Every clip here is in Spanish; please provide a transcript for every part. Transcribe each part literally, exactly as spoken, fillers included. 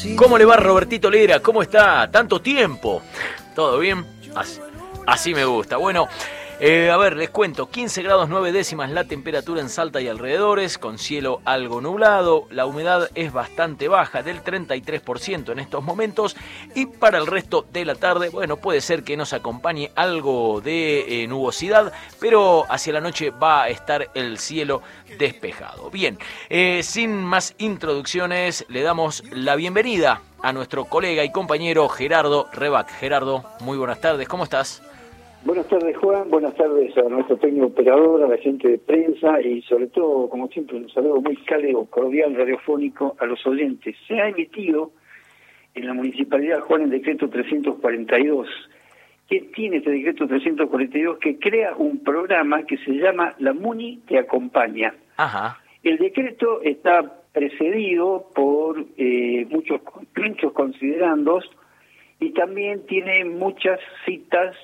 ¿Cómo le va, Robertito Lera? ¿Cómo está? ¿Tanto tiempo? ¿Todo bien? Así, así me gusta. Bueno, eh, a ver, les cuento. quince grados nueve décimas la temperatura en Salta y alrededores, con cielo algo nublado. La humedad es bastante baja, del treinta y tres por ciento en estos momentos. Y para el resto de la tarde, bueno, puede ser que nos acompañe algo de eh, nubosidad, pero hacia la noche va a estar el cielo despejado. Bien, eh, sin más introducciones, le damos la bienvenida a nuestro colega y compañero Gerardo Rebac. Gerardo, muy buenas tardes, ¿cómo estás? Buenas tardes, Juan. Buenas tardes a nuestro técnico operador, a la gente de prensa y sobre todo, como siempre, un saludo muy cálido, cordial, radiofónico a los oyentes. Se ha emitido en la Municipalidad, Juan, el decreto trescientos cuarenta y dos. ¿Qué tiene este decreto trescientos cuarenta y dos? Que crea un programa que se llama La Muni Te Acompaña. Ajá. El decreto está precedido por eh, muchos, muchos considerandos y también tiene muchas citas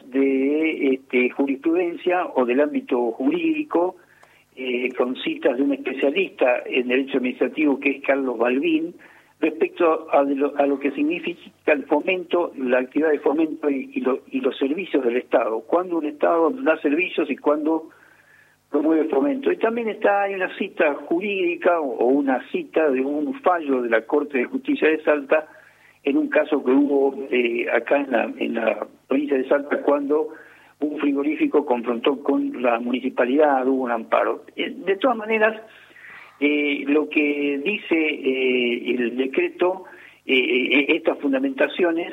de este, jurisprudencia o del ámbito jurídico, eh, con citas de un especialista en derecho administrativo que es Carlos Balbín, respecto a lo, a lo que significa el fomento, la actividad de fomento y, y, lo, y los servicios del Estado. Cuando un Estado da servicios y cuando promueve el fomento. Y también está hay una cita jurídica o, o una cita de un fallo de la Corte de Justicia de Salta en un caso que hubo eh, acá en la, en la provincia de Salta cuando un frigorífico confrontó con la municipalidad, hubo un amparo. Eh, de todas maneras, eh, lo que dice eh, el decreto, eh, estas fundamentaciones,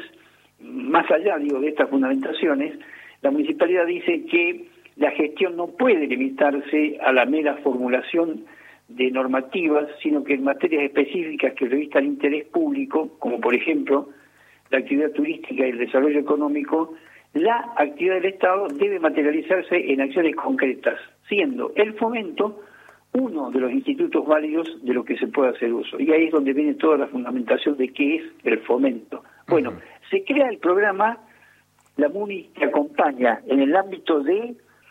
más allá digo de estas fundamentaciones, la municipalidad dice que la gestión no puede limitarse a la mera formulación de normativas, sino que en materias específicas que revistan interés público, como por ejemplo la actividad turística y el desarrollo económico, la actividad del Estado debe materializarse en acciones concretas, siendo el fomento uno de los institutos válidos de lo que se puede hacer uso. Y ahí es donde viene toda la fundamentación de qué es el fomento. Bueno, uh-huh. Se crea el programa La Muni que acompaña en el ámbito de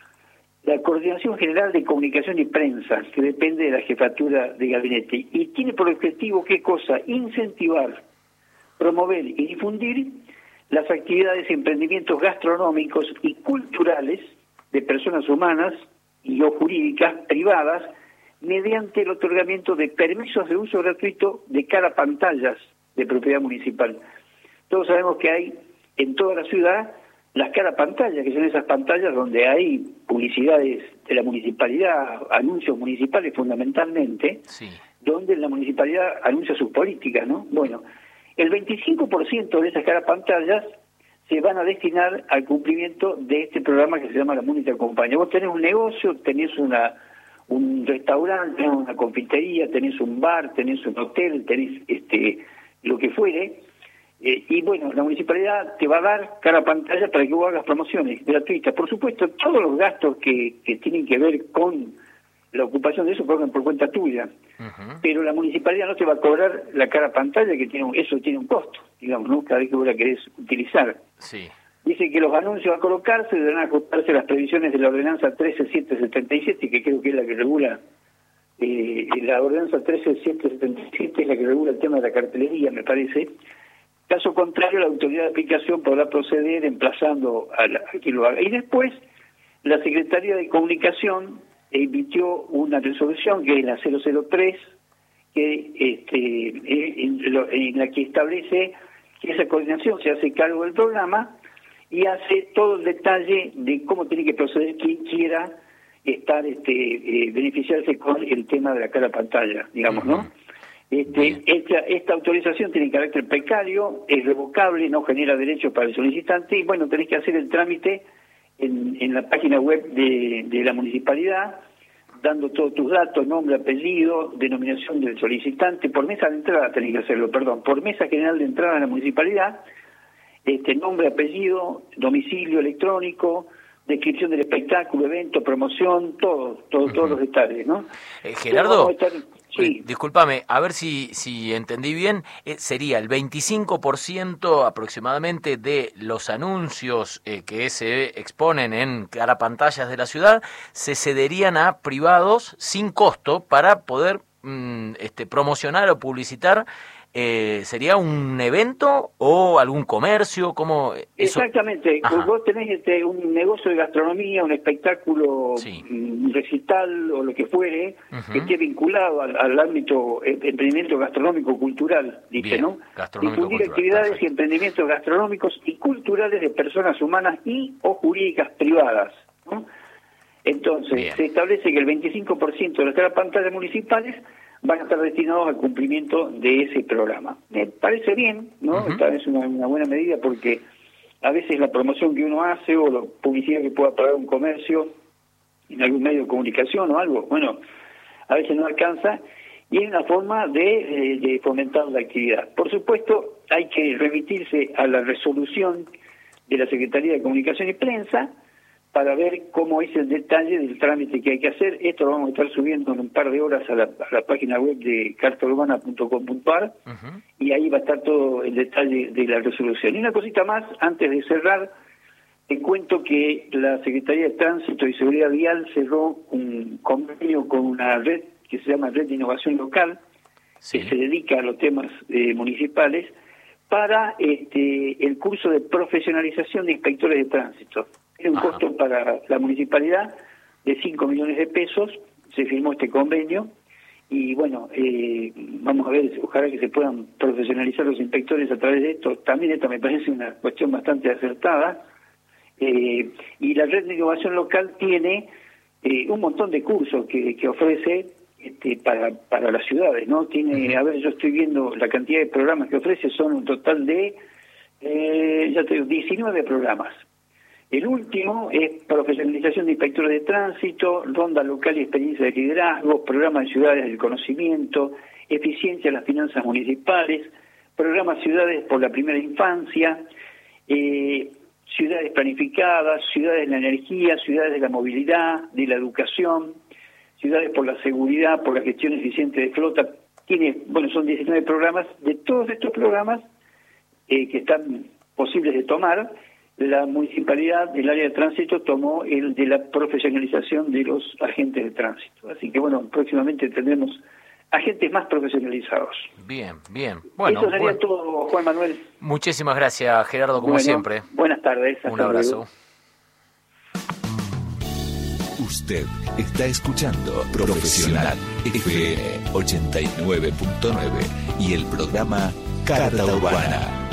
la Coordinación General de Comunicación y Prensa, que depende de la jefatura de gabinete, y tiene por objetivo, ¿qué cosa? Incentivar, promover y difundir las actividades y emprendimientos gastronómicos y culturales de personas humanas y o jurídicas privadas mediante el otorgamiento de permisos de uso gratuito de cada pantallas de propiedad municipal. Todos sabemos que hay en toda la ciudad las cara pantallas, que son esas pantallas donde hay publicidades de la municipalidad, anuncios municipales fundamentalmente, sí, donde la municipalidad anuncia sus políticas, ¿no? Bueno, el veinticinco por ciento de esas cara pantallas se van a destinar al cumplimiento de este programa que se llama La Muni Te Acompaña. Vos tenés un negocio, tenés una un restaurante, tenés una confitería, tenés un bar, tenés un hotel, tenés este lo que fuere. Eh, y bueno, la municipalidad te va a dar cada pantalla para que vos hagas promociones gratuitas. Por supuesto, todos los gastos que, que tienen que ver con la ocupación de eso corren por cuenta tuya. Uh-huh. Pero la municipalidad no te va a cobrar la cara pantalla, que tiene un, eso tiene un costo, digamos, ¿no? Cada vez que vos la querés utilizar. Sí. Dice que los anuncios a colocarse deberán ajustarse a las previsiones de la ordenanza trece mil setecientos setenta y siete, que creo que es la que regula, eh, la ordenanza trece mil setecientos setenta y siete es la que regula el tema de la cartelería, me parece. Caso contrario, la autoridad de aplicación podrá proceder emplazando a, la, a quien lo haga. Y después, la Secretaría de Comunicación emitió una resolución, que es la cero cero tres, que este, en, en la que establece que esa coordinación se hace cargo del programa y hace todo el detalle de cómo tiene que proceder quien quiera estar este, eh, beneficiarse con el tema de la cara pantalla, digamos, ¿no? Este, esta, esta autorización tiene carácter precario, es revocable, no genera derechos para el solicitante y bueno, tenés que hacer el trámite en, en la página web de, de la municipalidad, dando todos tus datos, nombre, apellido, denominación del solicitante, por mesa de entrada tenés que hacerlo, perdón, por mesa general de entrada en la municipalidad, este nombre, apellido, domicilio electrónico, descripción del espectáculo, evento, promoción, todo, todo uh-huh. todos los detalles, ¿no? Eh, Gerardo, estar... sí. discúlpame, a ver si si entendí bien, eh, sería el veinticinco por ciento aproximadamente de los anuncios eh, que se exponen en cara pantallas de la ciudad se cederían a privados sin costo para poder mm, este, promocionar o publicitar, eh, ¿sería un evento o algún comercio? ¿Cómo eso? Exactamente. Ajá. Vos tenés este, un negocio de gastronomía, un espectáculo, Sí. un recital o lo que fuere, Uh-huh. que esté vinculado al, al ámbito eh, emprendimiento gastronómico cultural, dice, Bien. ¿no? Gastronómico Difundir cultural, actividades perfecto. y emprendimientos gastronómicos y culturales de personas humanas y o jurídicas privadas, ¿no? Entonces, Bien. se establece que el veinticinco por ciento de las pantallas municipales van a estar destinados al cumplimiento de ese programa. Me parece bien, ¿no? Uh-huh. Esta es una, una buena medida porque a veces la promoción que uno hace o la publicidad que pueda pagar un comercio en algún medio de comunicación o algo, bueno, a veces no alcanza y es una forma de, eh, de fomentar la actividad. Por supuesto, hay que remitirse a la resolución de la Secretaría de Comunicación y Prensa para ver cómo es el detalle del trámite que hay que hacer. Esto lo vamos a estar subiendo en un par de horas a la, a la página web de carta urbana punto com punto a r uh-huh. y ahí va a estar todo el detalle de la resolución. Y una cosita más, antes de cerrar, te cuento que la Secretaría de Tránsito y Seguridad Vial cerró un convenio con una red que se llama Red de Innovación Local, sí. que se dedica a los temas eh, municipales, para este, el curso de profesionalización de inspectores de tránsito. Tiene un Ajá. costo para la municipalidad de cinco millones de pesos, se firmó este convenio, y bueno, eh, vamos a ver, ojalá que se puedan profesionalizar los inspectores a través de esto. También esto me parece una cuestión bastante acertada, eh, y la Red de Innovación Local tiene eh, un montón de cursos que, que ofrece este, para, para las ciudades, ¿no? Tiene, uh-huh. a ver, yo estoy viendo la cantidad de programas que ofrece, son un total de, eh, ya te digo, diecinueve programas. El último es profesionalización de inspectores de tránsito, ronda local y experiencia de liderazgo, programa de ciudades del conocimiento, eficiencia en las finanzas municipales, programa ciudades por la primera infancia, eh, ciudades planificadas, ciudades de la energía, ciudades de la movilidad, de la educación, ciudades por la seguridad, por la gestión eficiente de flota. Tiene, bueno, son diecinueve programas. De todos estos programas eh, que están posibles de tomar, la municipalidad del área de tránsito tomó el de la profesionalización de los agentes de tránsito. Así que, bueno, próximamente tendremos agentes más profesionalizados. Bien, bien. Bueno, eso sería bueno. todo, Juan Manuel. Muchísimas gracias, Gerardo, como bueno, siempre. Buenas tardes. Un abrazo. Luego. Usted está escuchando Profesional F M ochenta y nueve punto nueve y el programa Carta Urbana.